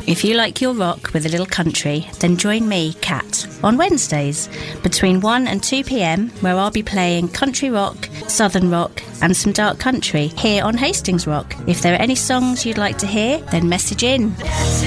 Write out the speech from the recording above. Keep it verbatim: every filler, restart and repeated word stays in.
If you like your rock with a little country, then join me, Kat, on Wednesdays between one and two p.m, where I'll be playing country rock, southern rock and some dark country here on Hastings Rock. If there are any songs you'd like to hear, then message in.